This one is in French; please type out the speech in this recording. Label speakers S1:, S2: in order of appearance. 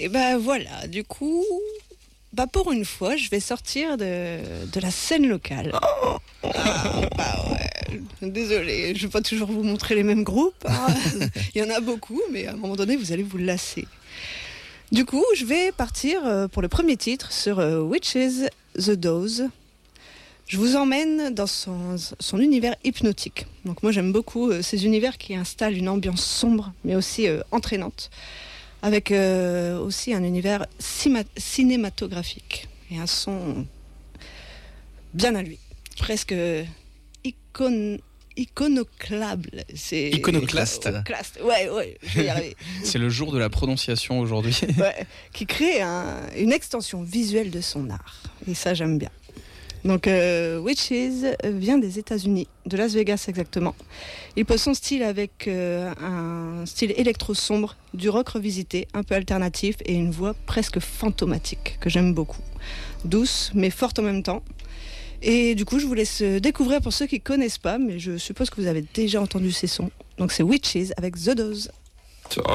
S1: Et ben voilà, du coup, pour une fois, je vais sortir de la scène locale. Ouais, désolé, je vais pas toujours vous montrer les mêmes groupes. Hein. Il y en a beaucoup, mais à un moment donné, vous allez vous lasser. Du coup, je vais partir pour le premier titre sur Witches, The Dose. Je vous emmène dans son univers hypnotique. Donc moi, j'aime beaucoup ces univers qui installent une ambiance sombre, mais aussi entraînante, avec aussi un univers cinématographique et un son bien à lui, presque iconoclable.
S2: Iconoclaste.
S1: Ouais, je vais y arriver.
S2: C'est le jour de la prononciation aujourd'hui.
S1: Ouais, qui crée une extension visuelle de son art. Et ça, j'aime bien. Donc, Witches vient des États-Unis, de Las Vegas exactement. Il pose son style avec un style électro-sombre, du rock revisité, un peu alternatif et une voix presque fantomatique que j'aime beaucoup. Douce, mais forte en même temps. Et du coup, je vous laisse découvrir pour ceux qui ne connaissent pas, mais je suppose que vous avez déjà entendu ces sons. Donc, c'est Witches avec The Dose.